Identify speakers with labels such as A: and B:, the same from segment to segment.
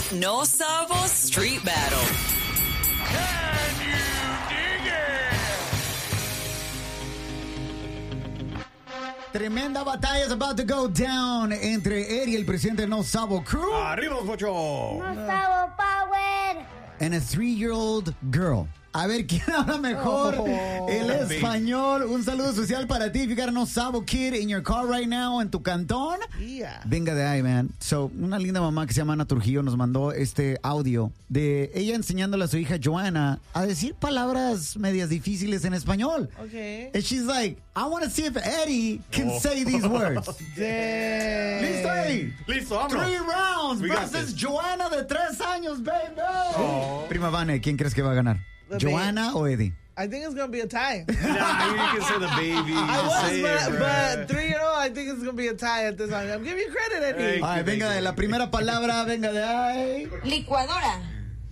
A: No Sabo Street Battle.
B: Can you dig it?
C: Tremenda batalla is about to go down entre Eddie, el presidente del No Sabo Crew,
B: ¡Arriba, Pocho!
D: No Sabo Power.
C: and a 3-year-old girl. A ver, ¿quién habla mejor el español? Un saludo especial para ti. If you got a No Sabo kid in your car right now, en tu cantón, venga de ahí, man. So, una linda mamá que se llama Ana Trujillo nos mandó este audio de ella enseñándole a su hija Joanna a decir palabras medias difíciles en español.
E: Okay.
C: And she's like, I want to see if Eddie can say these words.
E: Damn.
C: ¿Listo, Eddie?
B: Listo, vámonos.
C: 3 rounds
B: We got
C: versus
B: this.
C: Joanna de 3 años, baby. Prima Vane, ¿quién crees que va a ganar?
E: The
C: ¿Joanna o Eddie?
E: I think it's gonna be a tie.
B: Nah, you can say the baby.
E: I
B: Say
E: was,
B: it, bro.
E: but 3-year-old, I think it's gonna be a tie at this time. I'm giving you credit, Eddie.
B: Hey.
C: Ay, venga de la primera palabra, venga de ahí.
D: Licuadora.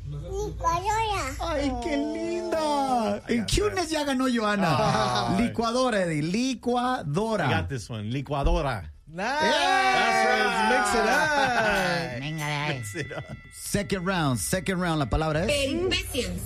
C: Ay, qué linda. En cuteness ya ganó Joanna. Licuadora, Eddie.
B: I
C: Licuadora.
B: got this one. Licuadora.
E: Nice.
B: That's right.
E: Mix it up.
D: Venga de ahí.
B: Mix it up.
C: Second round. La palabra es.
D: Peripecias.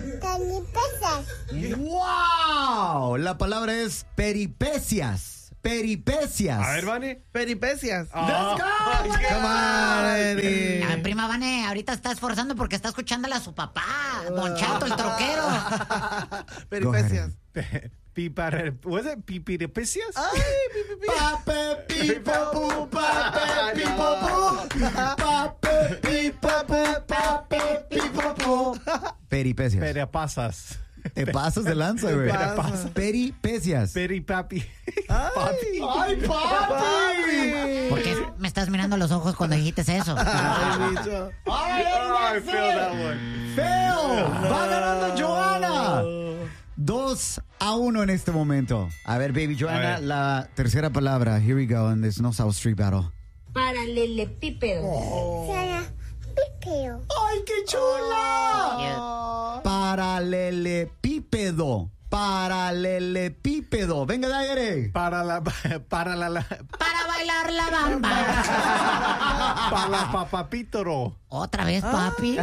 C: ¡Wow! La palabra es peripecias. Peripecias.
B: A ver, Vane.
E: Peripecias.
C: Let's go.
E: Come on, Eddie.
F: A ver, prima Vane, ahorita está esforzando porque está escuchándole a su papá, Don Chato, el troquero.
E: Peripecias.
B: Was it pipiripicias?
E: Ay, pi.
C: Pape, pipo, pu, pape, pipo, pu. Pape, pipo, pu, pape, pipo, pu. Peripecias.
B: Peripasas.
C: Te pasas de lanza, güey.
E: pasa?
C: Peripecias.
B: Peripapi.
E: Ay,
C: ¡Ay, papi!
F: ¿Por qué me estás mirando a los ojos cuando dijiste eso?
E: Ay, bicho.
C: ¡Ay,
B: I feel that one.
C: feo! ¡Va ganando Joanna! 2-1 en este momento. A ver, baby Joanna,
B: A ver.
C: la tercera palabra. Here we go in this No South Street Battle.
D: Paralelepípedo.
C: ¡Ay, qué chula! Paralelepípedo. Paralelepípedo. Venga de aire.
B: Para la
F: Para bailar la bamba.
B: papapítoro.
F: Otra vez, papi.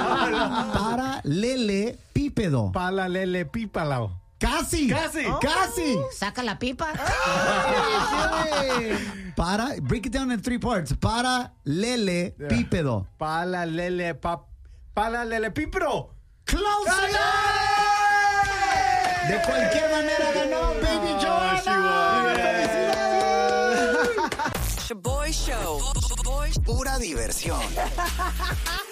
C: Paralelepípedo.
B: Para lele pípalo.
C: Casi.
B: Casi.
C: Casi.
F: Saca la pipa.
C: Para, break it down in 3 parts. Paralelepípedo.
B: Para lele pípero.
C: Close enough. De cualquier manera ganó Baby Joanna.
A: Shaboy Show.
G: Pura diversión.